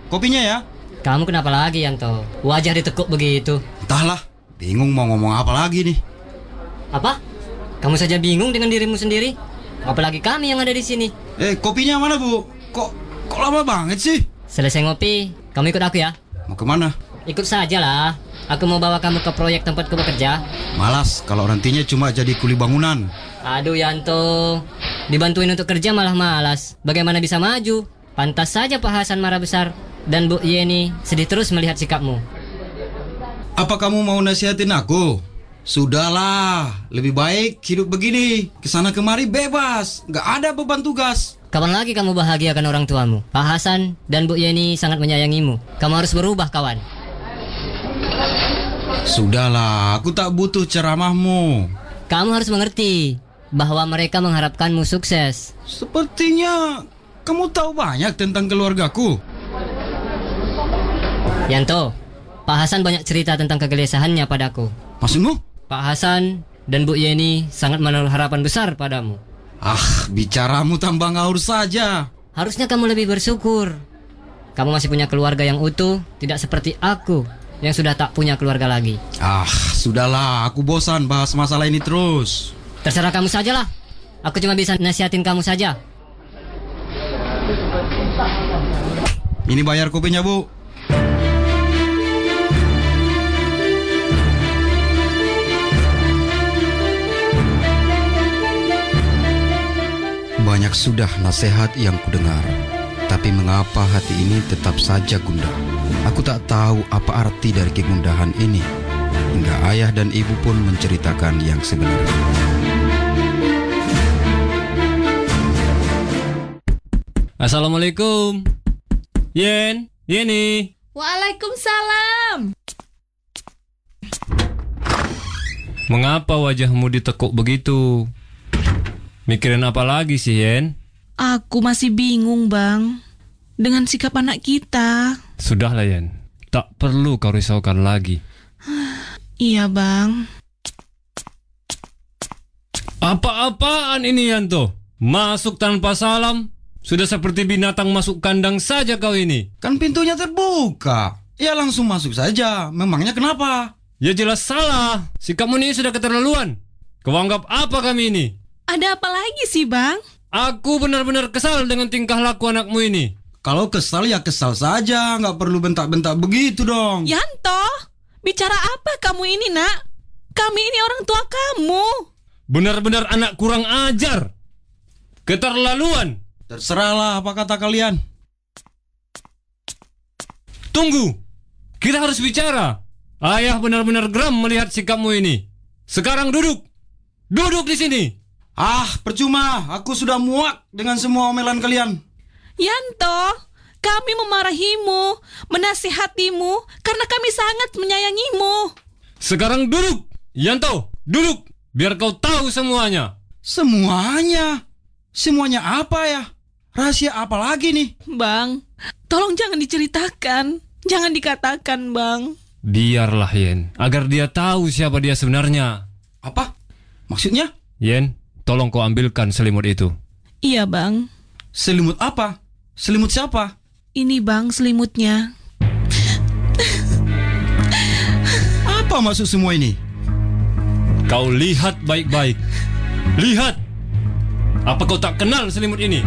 kopinya ya. Kamu kenapa lagi, Yanto? Wajah ditekuk begitu. Entahlah, bingung mau ngomong apa lagi nih. Apa? Kamu saja bingung dengan dirimu sendiri? Apalagi kami yang ada di sini. Kopinya mana, Bu? Kok lama banget sih? Selesai ngopi, kamu ikut aku ya. Mau kemana? Ikut saja lah. Aku mau bawa kamu ke proyek tempatku bekerja. Malas kalau nantinya cuma jadi kuli bangunan. Aduh Yanto, dibantuin untuk kerja malah malas. Bagaimana bisa maju? Pantas saja Pak Hasan marah besar dan Bu Yeni sedih terus melihat sikapmu. Apa kamu mau nasihatin aku? Sudahlah, lebih baik hidup begini. Kesana kemari bebas, gak ada beban tugas. Kapan lagi kamu bahagiakan orang tuamu? Pak Hasan dan Bu Yeni sangat menyayangimu. Kamu harus berubah, kawan. Sudahlah, aku tak butuh ceramahmu. Kamu harus mengerti bahwa mereka mengharapkanmu sukses. Sepertinya kamu tahu banyak tentang keluargaku. Yanto, Pak Hasan banyak cerita tentang kegelisahannya padaku. Maksudmu? Pak Hasan dan Bu Yeni sangat menaruh harapan besar padamu. Bicaramu tambah ngawur saja. Harusnya kamu lebih bersyukur. Kamu masih punya keluarga yang utuh, tidak seperti aku yang sudah tak punya keluarga lagi. Sudahlah, aku bosan bahas masalah ini terus. Terserah kamu sajalah. Aku cuma bisa nasihatin kamu saja. Ini bayar kopinya, Bu. Banyak sudah nasihat yang kudengar, tapi mengapa hati ini tetap saja gundah? Aku tak tahu apa arti dari kegundahan ini, hingga ayah dan ibu pun menceritakan yang sebenarnya. Assalamualaikum. Yeni. Waalaikumsalam. Mengapa wajahmu ditekuk begitu? Mikirin apa lagi sih, Yen? Aku masih bingung, Bang, dengan sikap anak kita. Sudahlah, Yen. Tak perlu kau risaukan lagi. Iya, Bang. Apa-apaan ini, Yanto? Masuk tanpa salam? Sudah seperti binatang masuk kandang saja kau ini. Kan pintunya terbuka. Ya langsung masuk saja. Memangnya kenapa? Ya jelas salah. Sikapmu ini sudah keterlaluan. Kau anggap apa kami ini? Ada apa lagi sih, Bang? Aku benar-benar kesal dengan tingkah laku anakmu ini. Kalau kesal ya kesal saja, nggak perlu bentak-bentak begitu dong. Yanto, bicara apa kamu ini, Nak? Kami ini orang tua kamu. Benar-benar anak kurang ajar. Keterlaluan. Terserahlah apa kata kalian. Tunggu. Kita harus bicara. Ayah benar-benar geram melihat sikapmu ini. Sekarang duduk. Duduk di sini. Percuma. Aku sudah muak dengan semua omelan kalian. Yanto, kami memarahimu, menasihatimu karena kami sangat menyayangimu. Sekarang duduk. Yanto, duduk. Biar kau tahu semuanya. Semuanya? Semuanya apa ya? Rahasia apa lagi nih? Bang, tolong jangan diceritakan. Jangan dikatakan, Bang. Biarlah, Yen. Agar dia tahu siapa dia sebenarnya. Apa? Maksudnya? Yen, tolong kau ambilkan selimut itu. Iya, Bang. Selimut apa? Selimut siapa? Ini, Bang, selimutnya. Apa maksud semua ini? Kau lihat baik-baik. Lihat. Apa kau tak kenal selimut ini?